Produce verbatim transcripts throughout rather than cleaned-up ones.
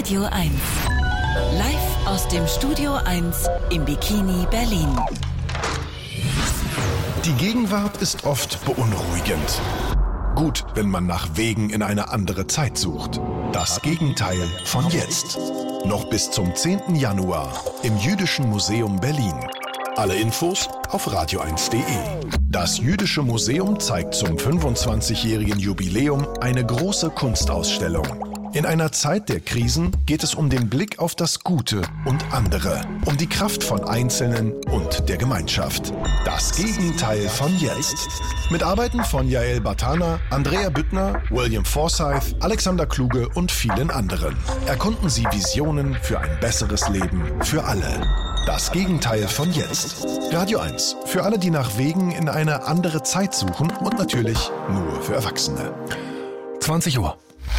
Radio eins. Live aus dem Studio eins im Bikini Berlin. Die Gegenwart ist oft beunruhigend. Gut, wenn man nach Wegen in eine andere Zeit sucht. Das Gegenteil von jetzt. Noch bis zum zehnten Januar im Jüdischen Museum Berlin. Alle Infos auf radio eins punkt de. Das Jüdische Museum zeigt zum fünfundzwanzigjährigen Jubiläum eine große Kunstausstellung. In einer Zeit der Krisen geht es um den Blick auf das Gute und andere, um die Kraft von Einzelnen und der Gemeinschaft. Das Gegenteil von jetzt. Mit Arbeiten von Yael Bartana, Andrea Büttner, William Forsythe, Alexander Kluge und vielen anderen. Erkunden Sie Visionen für ein besseres Leben für alle. Das Gegenteil von jetzt. Radio eins. Für alle, die nach Wegen in eine andere Zeit suchen und natürlich nur für Erwachsene. zwanzig Uhr.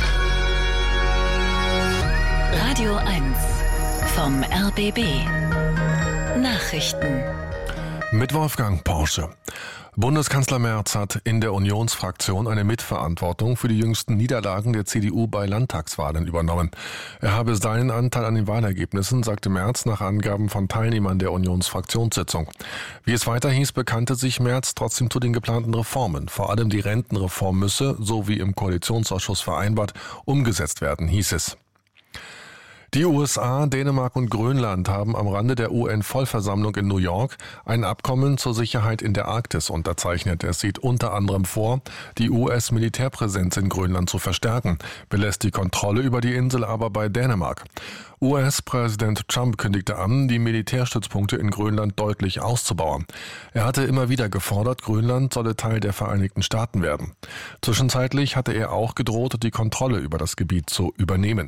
Radio eins vom R B B. Nachrichten. Mit Wolfgang Porsche. Bundeskanzler Merz hat in der Unionsfraktion eine Mitverantwortung für die jüngsten Niederlagen der C D U bei Landtagswahlen übernommen. Er habe seinen Anteil an den Wahlergebnissen, sagte Merz nach Angaben von Teilnehmern der Unionsfraktionssitzung. Wie es weiter hieß, bekannte sich Merz trotzdem zu den geplanten Reformen. Vor allem die Rentenreform müsse, so wie im Koalitionsausschuss vereinbart, umgesetzt werden, hieß es. Die U S A, Dänemark und Grönland haben am Rande der U N-Vollversammlung in New York ein Abkommen zur Sicherheit in der Arktis unterzeichnet. Es sieht unter anderem vor, die U S-Militärpräsenz in Grönland zu verstärken, belässt die Kontrolle über die Insel aber bei Dänemark. U S-Präsident Trump kündigte an, die Militärstützpunkte in Grönland deutlich auszubauen. Er hatte immer wieder gefordert, Grönland solle Teil der Vereinigten Staaten werden. Zwischenzeitlich hatte er auch gedroht, die Kontrolle über das Gebiet zu übernehmen.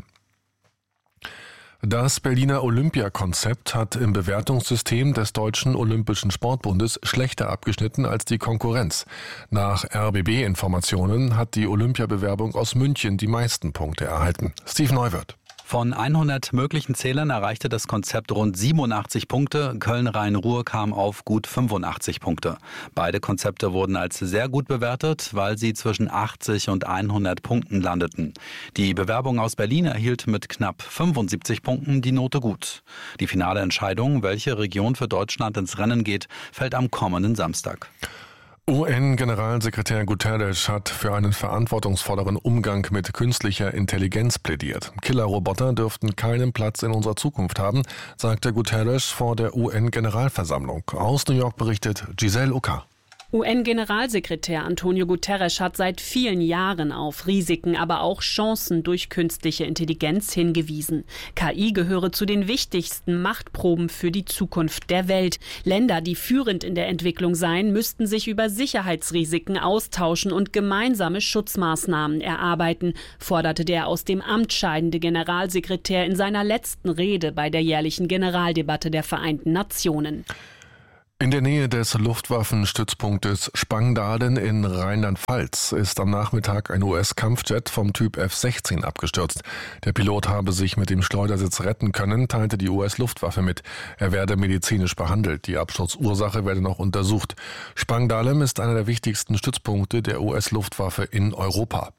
Das Berliner Olympiakonzept hat im Bewertungssystem des Deutschen Olympischen Sportbundes schlechter abgeschnitten als die Konkurrenz. Nach R B B-Informationen hat die Olympiabewerbung aus München die meisten Punkte erhalten. Steve Neuwirth. Von hundert möglichen Zählern erreichte das Konzept rund siebenundachtzig Punkte. Köln-Rhein-Ruhr kam auf gut fünfundachtzig Punkte. Beide Konzepte wurden als sehr gut bewertet, weil sie zwischen achtzig und hundert Punkten landeten. Die Bewerbung aus Berlin erhielt mit knapp fünfundsiebzig Punkten die Note gut. Die finale Entscheidung, welche Region für Deutschland ins Rennen geht, fällt am kommenden Samstag. U N-Generalsekretär Guterres hat für einen verantwortungsvolleren Umgang mit künstlicher Intelligenz plädiert. Killerroboter dürften keinen Platz in unserer Zukunft haben, sagte Guterres vor der U N-Generalversammlung. Aus New York berichtet Giselle Ucker. U N-Generalsekretär Antonio Guterres hat seit vielen Jahren auf Risiken, aber auch Chancen durch künstliche Intelligenz hingewiesen. K I gehöre zu den wichtigsten Machtproben für die Zukunft der Welt. Länder, die führend in der Entwicklung seien, müssten sich über Sicherheitsrisiken austauschen und gemeinsame Schutzmaßnahmen erarbeiten, forderte der aus dem Amt scheidende Generalsekretär in seiner letzten Rede bei der jährlichen Generaldebatte der Vereinten Nationen. In der Nähe des Luftwaffenstützpunktes Spangdahlem in Rheinland-Pfalz ist am Nachmittag ein U S-Kampfjet vom Typ F sechzehn abgestürzt. Der Pilot habe sich mit dem Schleudersitz retten können, teilte die U S-Luftwaffe mit. Er werde medizinisch behandelt. Die Absturzursache werde noch untersucht. Spangdahlem ist einer der wichtigsten Stützpunkte der U S-Luftwaffe in Europa.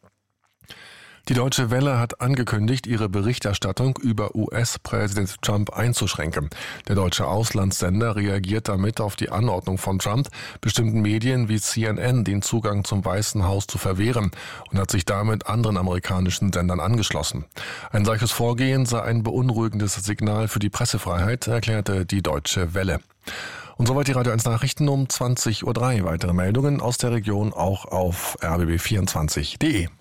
Die Deutsche Welle hat angekündigt, ihre Berichterstattung über U S-Präsident Trump einzuschränken. Der deutsche Auslandssender reagiert damit auf die Anordnung von Trump, bestimmten Medien wie C N N den Zugang zum Weißen Haus zu verwehren und hat sich damit anderen amerikanischen Sendern angeschlossen. Ein solches Vorgehen sei ein beunruhigendes Signal für die Pressefreiheit, erklärte die Deutsche Welle. Und soweit die Radio eins Nachrichten um zwanzig Uhr drei. Weitere Meldungen aus der Region auch auf r b b vierundzwanzig punkt de.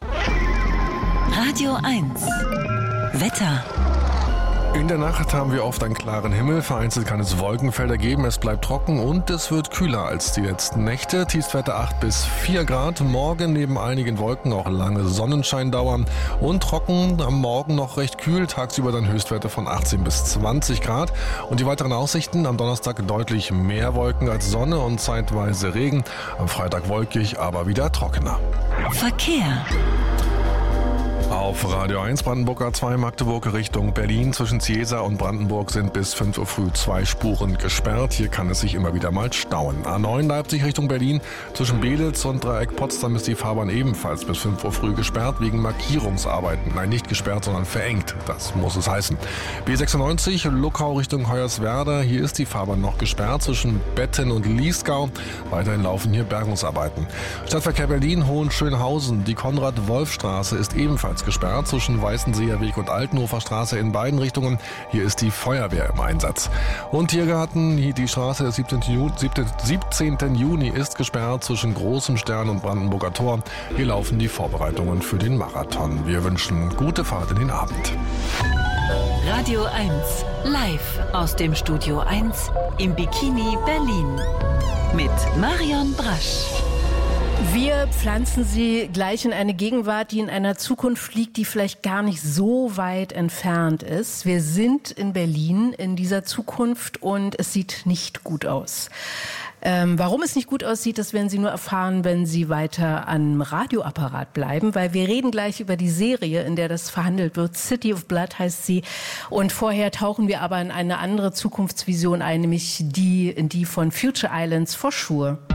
Radio eins. Wetter. In der Nacht haben wir oft einen klaren Himmel, vereinzelt kann es Wolkenfelder geben, es bleibt trocken und es wird kühler als die letzten Nächte. Tiefstwerte acht bis vier Grad, morgen neben einigen Wolken auch lange Sonnenschein dauern und trocken, am Morgen noch recht kühl, tagsüber dann Höchstwerte von achtzehn bis zwanzig Grad. Und die weiteren Aussichten, am Donnerstag deutlich mehr Wolken als Sonne und zeitweise Regen, am Freitag wolkig, aber wieder trockener. Verkehr. Auf Auf Radio eins Brandenburger zwei Magdeburg Richtung Berlin zwischen Ziesa und Brandenburg sind bis fünf Uhr früh zwei Spuren gesperrt. Hier kann es sich immer wieder mal stauen. A neun Leipzig Richtung Berlin zwischen Beelitz und Dreieck Potsdam ist die Fahrbahn ebenfalls bis fünf Uhr früh gesperrt wegen Markierungsarbeiten. Nein, nicht gesperrt, sondern verengt. Das muss es heißen. B sechsundneunzig Luckau Richtung Hoyerswerda. Hier ist die Fahrbahn noch gesperrt zwischen Betten und Liesgau. Weiterhin laufen hier Bergungsarbeiten. Stadtverkehr Berlin Hohenschönhausen. Die Konrad-Wolf-Straße ist ebenfalls gesperrt zwischen Weißenseer Weg und Altenhofer Straße in beiden Richtungen. Hier ist die Feuerwehr im Einsatz. Und Tiergarten, hier die Straße des siebzehnten Juni ist gesperrt zwischen Großem Stern und Brandenburger Tor. Hier laufen die Vorbereitungen für den Marathon. Wir wünschen gute Fahrt in den Abend. Radio eins, live aus dem Studio eins im Bikini Berlin mit Marion Brasch. Wir pflanzen Sie gleich in eine Gegenwart, die in einer Zukunft liegt, die vielleicht gar nicht so weit entfernt ist. Wir sind in Berlin in dieser Zukunft und es sieht nicht gut aus. Ähm, warum es nicht gut aussieht, das werden Sie nur erfahren, wenn Sie weiter am Radioapparat bleiben, weil wir reden gleich über die Serie, in der das verhandelt wird. City of Blood heißt sie. Und vorher tauchen wir aber in eine andere Zukunftsvision ein, nämlich die, in die von Future Islands for Sure.